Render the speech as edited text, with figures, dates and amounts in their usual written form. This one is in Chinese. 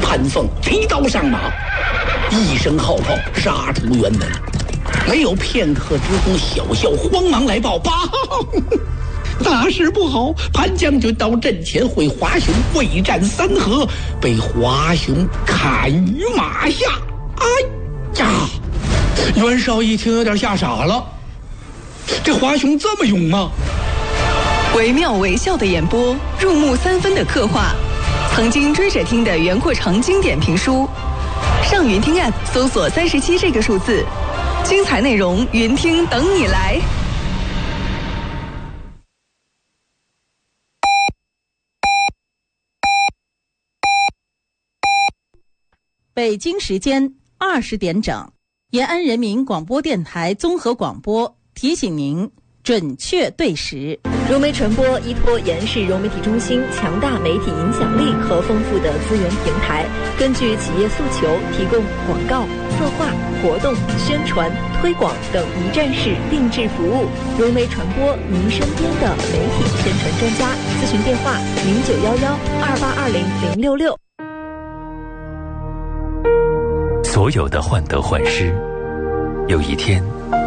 潘凤提刀上马，一声号炮杀出辕门。没有片刻之功，小校慌忙来报：报，大事不好！潘将军到阵前会华雄未战3合，被华雄砍于马下。哎呀！袁绍一听有点吓傻了，这华雄这么勇吗？ 惟妙惟肖的演播，入木3分的刻画，曾经追着听的袁阔成经典评书。上云听 App 搜索37这个数字，精彩内容云听等你来。 北京时间20点整，延安人民广播电台综合广播提醒您准确对时。 融媒传播依托延世融媒体中心强大媒体影响力和丰富的资源平台，根据企业诉求提供广告、策划、活动、宣传、推广等一站式定制服务。融媒传播，您身边的媒体宣传专家。咨询电话：0911282066。 所有的患得患失，有一天